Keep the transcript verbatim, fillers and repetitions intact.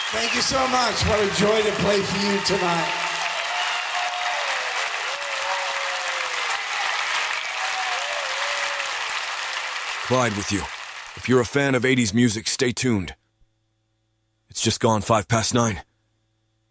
Thank you so much. What a joy to play for you tonight. Clyde with you. If you're a fan of eighties music, stay tuned. It's just gone five past nine.